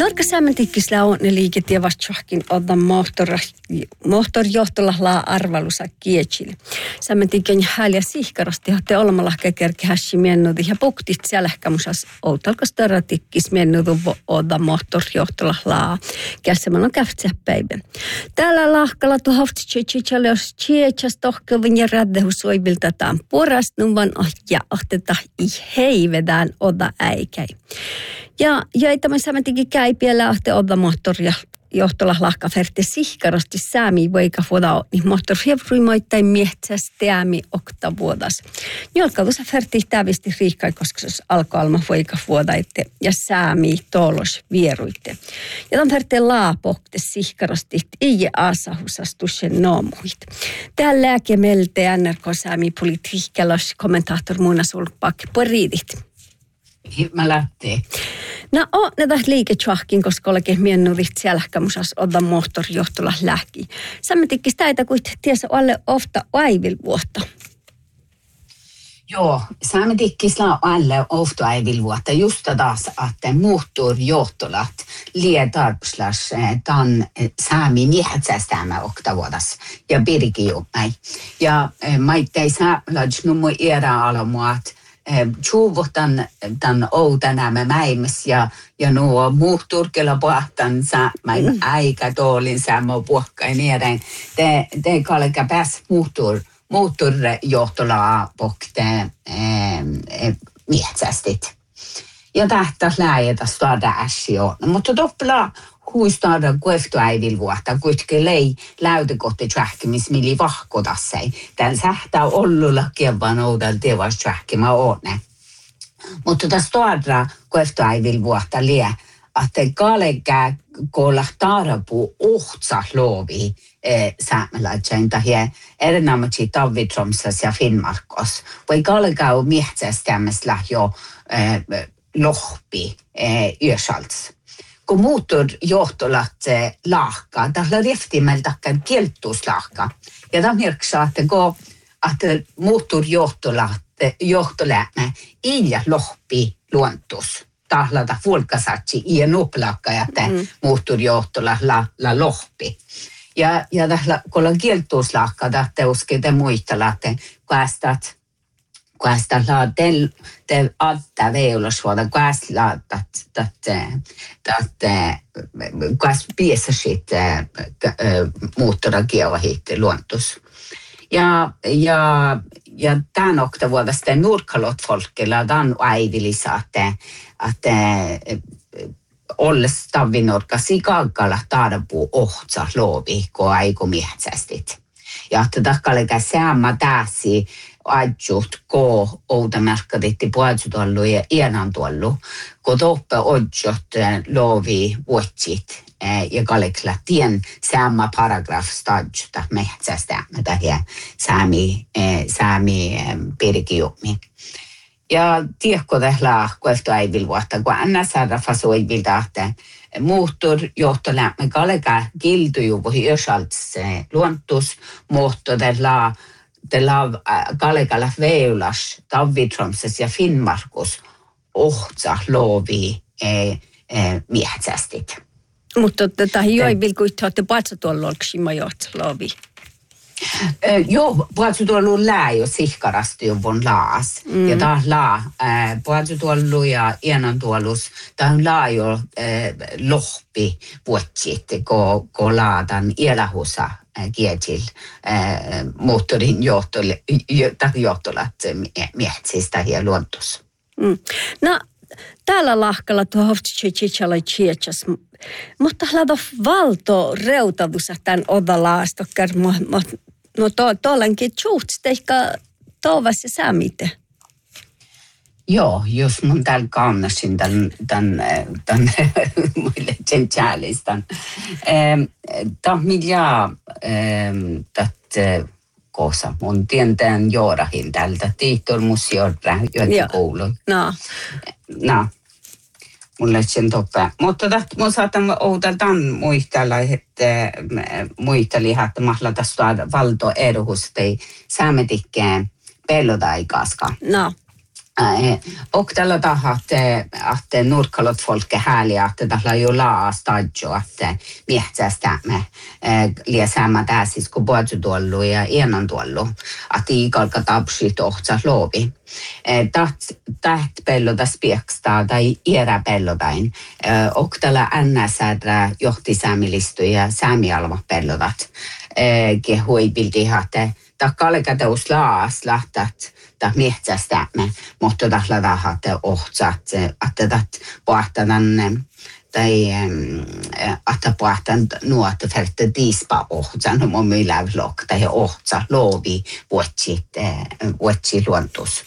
Norka sämäntikkisellä on ne liiketie vastuahkin odda moottorjohtolla arvalusa kiechili. Sämäntikken hääliä sihkarasti johti olemallahka kerkehässi mennudi ja puktit sälähkämusas outalkas taratikkis mennudu odda moottorjohtolla kässämän on käftsäpäivä. Täällä lahkalla tuhovti tsetsetsäleos tsetsäs tohkelvin ja räddehussoiviltataan porasnuvan ja ohteta i heivedään odda äikäi. Ja ei tämän sämäntikin käipiellä ahte odda moottoria johtolla lahkaferti sihkarasti säämi voika vuoda niin moottorhevruimoittain mietsästäämi oktavuodas. Jolkaudussa ferti tävisti riikkai, koska se alkoi alma voika vuodaitte ja säämi toolos vieruitte. Ja tämän ferti laapokte sihkarasti ei aasahusastuksen noomuit. Täällä lääkemelte NRK-säämi politiikkalos kommentaattor Muuna Sulpak poriidit. Mä lähtee. No, ne taas liiketsuahkin, koska olekin miennudit siellähkämusas odda moottorjohtolla lähki. Sämmetikkis täitä, kun tiesä alle ofta aivil vuotta. Joo, sämmetikkisellä alle ofta aivil vuotta. Just taas, että moottorjohtolat lie tarpslas tämän säämi miehätsästämä oktavuodas ja pirkijummai. Ja maittei säämälais nummu era alamuat. Tjuvutan tämän outanämä mäimäs ja nuo muhturkella pohtan säämäin aika toolin säämä puhkain edein. Te kalka pääs muhturjohtolaa pohte mietsästit. Ja tähtäs läjätä stada äsio. Mutta toppela huistada kueftuäivil vuotta, kuitenkin lei läytekohti tjähkimis mili vahkotassei. Tän sähtää ollulla kievan oudal tevas tjähkimä oone. Mutta tässä tuodra kueftuäivil vuotta lie, että kalekää kolla tarapuu ohtsa loovi säämelätsäin tahia erinomaisesti Tavitromsas ja Finnmarkos. Voi kalekää on mietsästämässä jo lohpi yösalts. Kun moottorjohtolat lahkaa, tällä riftimellä takkan kieltuuslahka. Ja tämä merkkaa, että moottorjohtolämä ilja lohpi luontus. Tahlata fulkasatsi ja nuplakka, että moottorjohtola la lohpi. Ja tällä kun on kieltuuslahka, että uskite muistella, että Kuesta la te alta veulasvuoda, kuesta la kuesta piessäsit muuttora kieva hiitti luontus. Ja tämän oktavuoda sitten nurkalotfolkilla tämän aivilisa, että olles tavinurka sikakalla taadapuu ohtsa loovi, kun aiku mietsästit. Ja että takkalega säämä täsi adjut ko oudamerkkaditti puolsutuollu ja ienantuollu, kun toppe odjot loovi vuotsit ja kalekla tien säämä paragraf stadjuta mehtsästämä tähän säämi pirkijummi. Ja tiedätkö tällä kueltu äivil vuotta, kun NSR fasoivilta, että moottorjohtolämmä kaleka kiltujuvuhi yösalts luontus, mutta tällä kalekalla veulas Tavitromsas ja Finnmarkus ohtsa loovi miehätsästit. Mutta tätä joivil, kun te olette patsatuolla olksima johtsa loovi. Joo, puolsutuollu lää jo sihkarasti juvun laas. Ja taas puolsutuollu ja ienantuollus, tämä on laa jo lohpi vuotsit, kun laatan ielahusa kietsil moottorin johtolat miehtsistä ja luontus. No, täällä lahkalla tuo hoftitsitsitsala tsietsas, mutta laita valto reutavusa tämän odalaastokkar. No tuollankin tjuhtsta ehkä tovas ja säämite. Joo, jos mun täällä kannasin tämän muille tsentsäälistan. Tämä miljaa tätä kosa. Mun tientään juorahin täältä. Tiittol museorra, joita koulun. No. Mulle sen toppaa. Mutta mun saatan outaltaan muistella, että muisteli, että mahla tässä valto erohus, että säämetikkään pellotaikaska. No. Och tällä tahat, että nurkkalot folke härliga, että tällä jo laa stadjo, että mietsästämme liesäämä täsis, kun puhuttu tuollu ja ienan tuollu, että ikalka tapsit ohtsa loovi. Täht pelloda spieksta tai iärä pellodain, och tällä NSR johti saamilistu ja saamialma pellodat, kehuibildi hatte, takkaleka teus laas lähtät, että mietsästämme, mutta tällä tahat ohtsat, että pohtadan tai että pohtan nuotta färte dispa ohtsan, om myillä vlog, tai ohtsa loovi vuotsi luontus.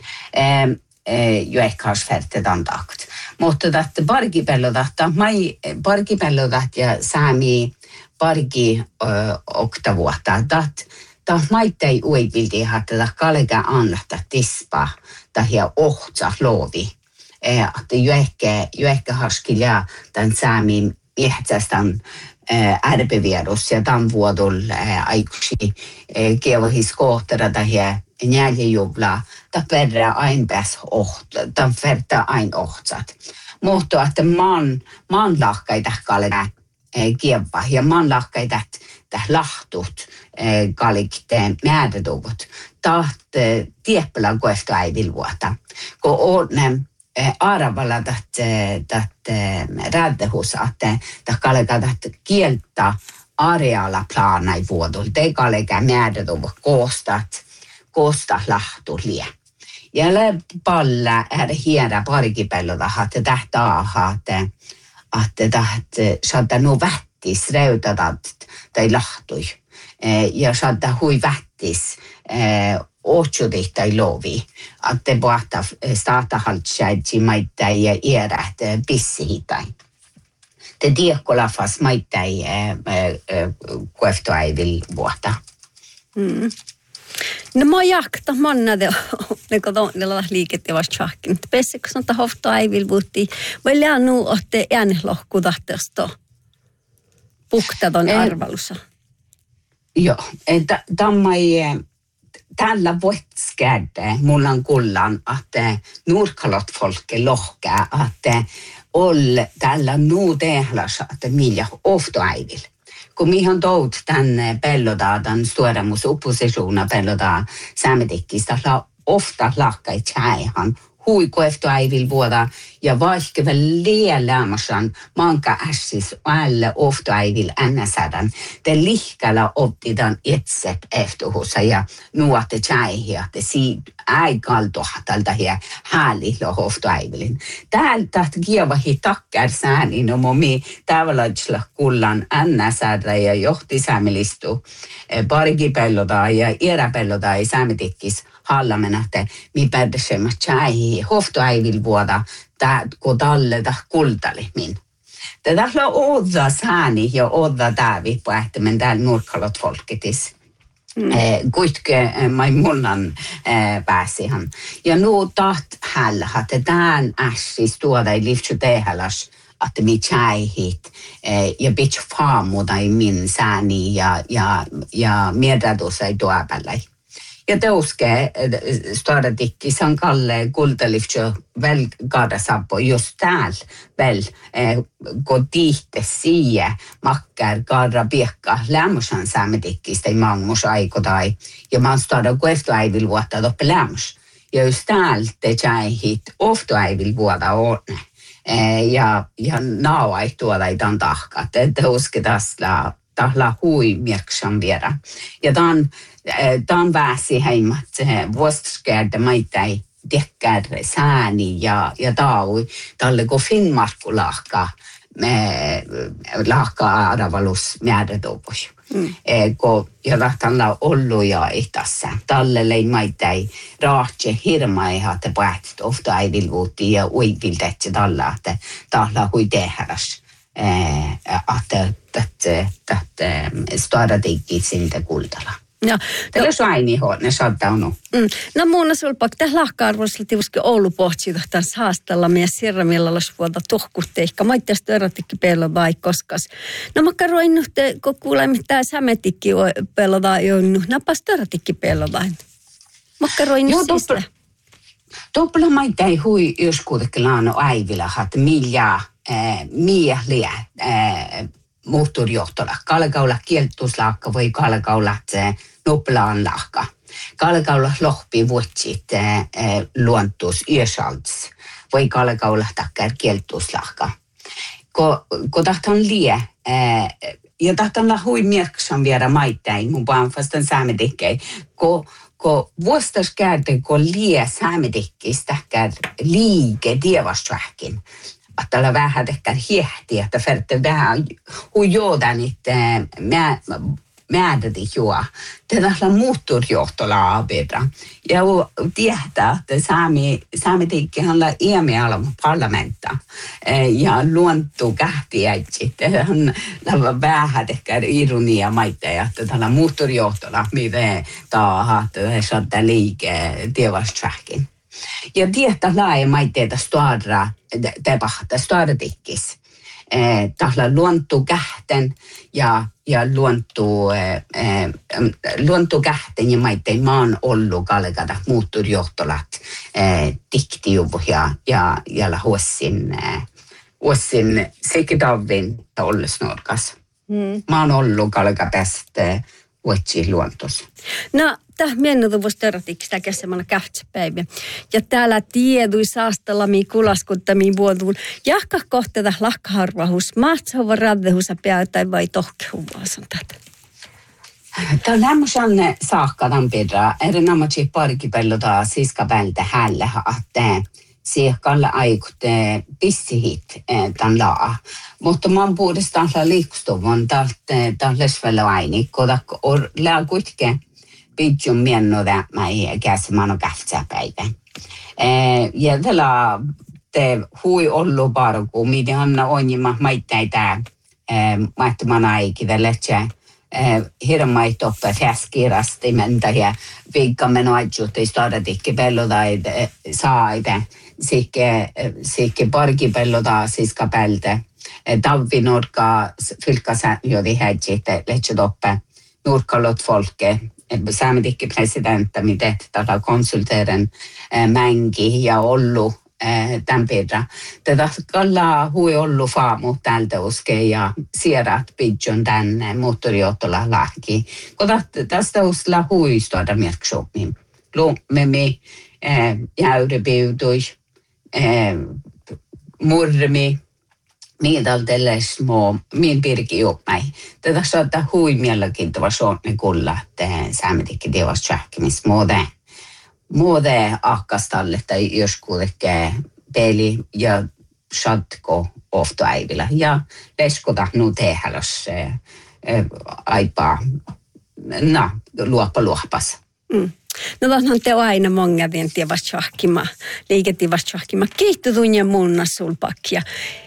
Jo ehkä olisi färte takt. Mutta että parkipellodat ja saami parki oktavuotta, tämä maittai uivilti, että kallega anlahta tispa tai ohtsa loovi. Että jo ehkä haskilja tämän saamin miehtästän ärpivierus ja tämän vuodolla aikuisi kevohis kohtara tai njäljejublaa, tämä verta ain ohtsat. Mutta että maan lahkaita kallega kieva ja maan lahkaita lahtut kalikteen määrätuvut. Taht tieppelän koeftu äivil vuota. Kun on aravalla räddehus, että kallega kieltä areala planai vuodolla. Te kallega määrätuvut koostat lahtu lie. Ja palla hiera parikipelloda, että tähtää, että saattaa nuo vähtis räytätat tai lahtui. Ja saattaa hui vähtis otsudit tai lovi. Että pohtaa starta haltsäitsi maittai ja iärät pissihitain. Te tiekkolafas maittai kueftoäivil vuota. No mä jakta mannade ne kodonilla liiket ja vasta chahkin. Pessikö sanota hofto äivil vuotti. Vai läännu otte äänelohku tahtosta puhtadon arvalussa. Joo, tällä vuotskärde mulla on kullan, että nurkalot folke lohkää, että tällä nuu tehlas, että millä ofto äivil. Kun mihin tout tänne pellotaan, tämän suoramus oppositiona pellotaan säämetikkistä, ofta lahkai tjäihan, huikoefto äivil vuoda, ja vaikka väl lielämässään manka ässis alle ofto äivil ennäsäädän, te lihkalla optidan itset eftuhussa ja nuotte tjäihiä, että siitä ei kaltohtalta ja häälillä ofto äivilin. Täältä kievahi takkar säänin on momi tavallaisella kullan ennäsäädä ja johti säämilistu parikipelloda ja iäräpelloda ja säämetikkis hallamena, että mi päädesemme tjäihin hoftoäivil vuoda, kun talleta kultali min. Tällä odda sääni ja odda tävi pohtimen täällä nurkkalot folketis. Kuitke mai munnan pääsihan. Ja nu taht hällä, että tämän ässis tuoda ei liftsu tehäläs, että mi tjäihit ja bitch faamuda ei min sääni ja miedätus ei tuopällä. Ja teuske staratikki san kalle kultaliftjo väl kaadasappo just täällä väl kun tihte siihen makkar kaada piekka lämmösan saametikkistä ei maangus aikotai ja man stada kueftoäivil vuotta toppe lämmös. Ja just täällä te tjäihit oftoäivil vuotta on ja nauai tuoda ei tämän tahka. Teuske tahla hui mieksan viedä. Ja tämän väsi heimat vuostaskärde maittai tekkär sääni ja taui talle kun Finnmarkku lahka aravalus määrätopus. Kun johtalla ollut ja tässä. Talle lei maittai rahtse hirmaiha, että päätit ofta äidil vuotti ja uiviltätsä talla, että tahla hui tehäräs. Että staratikki sinne kultalla. Ja, tällä svainiho, ne saattaa olla. No muuna sulpak, tämä lahka-arvoisella tivuski Oulu pohtii tämän haastalla meidän sirramilla vuoda tohkuhteikka. Mä itse asiassa erotikki pello vai koskas. No mä karoin nyt, kun kuulemme, että tämä sämetikki pello vai jo, napas erotikki pello vai. Mä karoin nyt siis. Toppla maita ei hui joskuutekelaan aivilla, että millä moottorijohtola. Kalkaula kieltuslaakka voi kalkaula noplaan laakka. Kalkaula lohpi vuotsit luontus yösalts. Voi kalkaula takkar kieltuslaakka. Ko tahtan lie, ja tahtan la hui merksan vielä maittain, mun vaan vastaan saametikkei. Ko vuostas käärte, ko lie saametikkistä käär liike tievastuähkin. Että vähän tehkään hiehtiä, että färte vähän hujodan, että määräti juo. Tätä on moottorijohtola aveda. Ja tietää, että saametiikki on iämialun parlamentta. Ja luontu kähtiäitsi. Tämä on vähän tehkään ironia maita, että tällä moottorijohtola, mitä tahat, saattaa liike tievastuähkin. Ja tietää laajemaiteita staaratikkis. Tällä luontokähten ja luontokähten ja maitteen maan ollut kalkata moottorijohtolat tiktiuvu ja huossin sekitavin ollisnorkas. Mä oon ollut kalka tästä vuotsi luontos. No, tämä miennutuvus törtiksi tämä kesämänä kähtsäpäivä. Ja täällä tiedui saastalami kulaskuttamii vuotuun. Jahka kohteita lakkaharvahus, mahtsahova raddehusa päätä vai tohkehuvaasan tätä? Tämä on lämmöisen saakka tämän pidä. Erinomaisesti parikipellotaa siskapältä hälle, että siekalla aikute pissihit tämän laa. Mutta mä oon puhdestaan liikustuvun tämän lesvellä aini, koda lää kuitenkin pidjun miennoda mä käsimään kähtsäpäivän. Ja tällä te hui ollu parku, mitä anna onjima maitteita maittuman aikida letsä hirmaitoppe fäskirasti mentä ja viikkamen aitsuutti staadatikki pellotai saaide. Sikke parkipellota siskapältä. Tavvi nurkka fylkasa jodi hädjitte letsä nurkkalot folke. Saametikke presidentti, mitä tätä konsulteeren mänki ja ollu tämän pidä. Tätä kallaa hui ollu faamu tältä uske ja sierat pidjon tänne moottorijohtola lahki. Kun tästä usla huistoida merksuumin. Lummemi, jäyripiutui, murmi, miidaltelle små, min pirki uppmäi. Tätä saattaa hui mielenkiintoa suonni kulla, että saametikke tievas tjähkimis muode ahkastalle tai joskuudekke peli ja satko oftoäivillä. Ja leskota nu tehälos aipaa, luoppas. No onhan te aina monga vien tievas tjahkima, liiketievas tjahkima. Kiittudun ja munna sulpakkia.